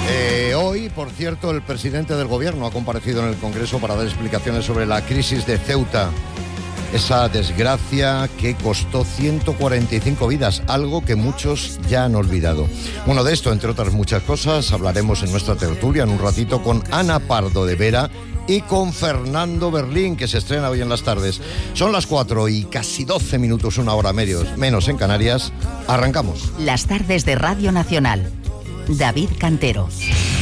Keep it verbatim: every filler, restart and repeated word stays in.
Eh, hoy, por cierto, el presidente del gobierno ha comparecido en el Congreso para dar explicaciones sobre la crisis de Ceuta. Esa desgracia que costó ciento cuarenta y cinco vidas, algo que muchos ya han olvidado. Bueno, de esto, entre otras muchas cosas, hablaremos en nuestra tertulia en un ratito con Ana Pardo de Vera y con Fernando Berlín, que se estrena hoy en las tardes. Son las cuatro y casi doce minutos, una hora medios, menos en Canarias. Arrancamos. Las tardes de Radio Nacional. David Cantero.